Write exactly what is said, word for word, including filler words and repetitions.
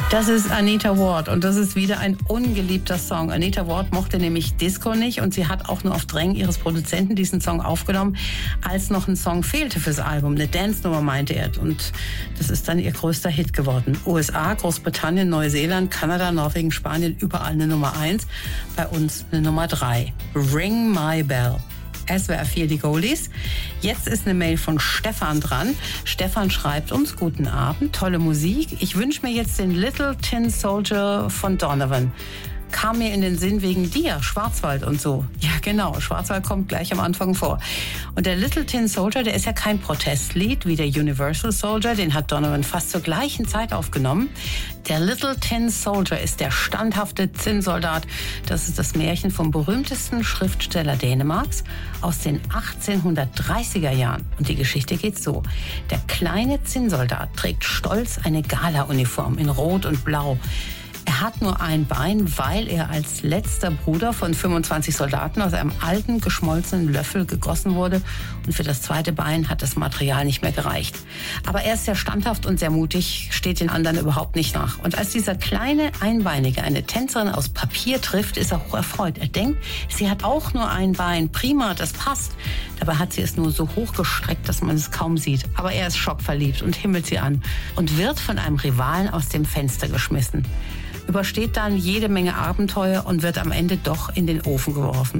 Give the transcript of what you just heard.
Das ist Anita Ward und das ist wieder ein ungeliebter Song. Anita Ward mochte nämlich Disco nicht und sie hat auch nur auf Drängen ihres Produzenten diesen Song aufgenommen, als noch ein Song fehlte fürs Album. Eine Dance-Nummer meinte er und das ist dann ihr größter Hit geworden. U S A, Großbritannien, Neuseeland, Kanada, Norwegen, Spanien, überall eine Nummer eins. Bei uns eine Nummer drei. Ring My Bell. S W R vier, die Goldies. Jetzt ist eine Mail von Stefan dran. Stefan schreibt uns: Guten Abend, tolle Musik. Ich wünsche mir jetzt den Little Tin Soldier von Donovan. Kam mir in den Sinn wegen dir, Schwarzwald und so. Ja, genau, Schwarzwald kommt gleich am Anfang vor. Und der Little Tin Soldier, der ist ja kein Protestlied wie der Universal Soldier, den hat Donovan fast zur gleichen Zeit aufgenommen. Der Little Tin Soldier ist der standhafte Zinnsoldat. Das ist das Märchen vom berühmtesten Schriftsteller Dänemarks aus den achtzehnhundertdreißiger Jahren. Und die Geschichte geht so: Der kleine Zinnsoldat trägt stolz eine Gala-Uniform in Rot und Blau. Er hat nur ein Bein, weil er als letzter Bruder von fünfundzwanzig Soldaten aus einem alten, geschmolzenen Löffel gegossen wurde. Und für das zweite Bein hat das Material nicht mehr gereicht. Aber er ist sehr standhaft und sehr mutig, steht den anderen überhaupt nicht nach. Und als dieser kleine Einbeinige eine Tänzerin aus Papier trifft, ist er hoch erfreut. Er denkt, sie hat auch nur ein Bein. Prima, das passt. Dabei hat sie es nur so hochgestreckt, dass man es kaum sieht. Aber er ist schockverliebt und himmelt sie an und wird von einem Rivalen aus dem Fenster geschmissen. Übersteht dann jede Menge Abenteuer und wird am Ende doch in den Ofen geworfen.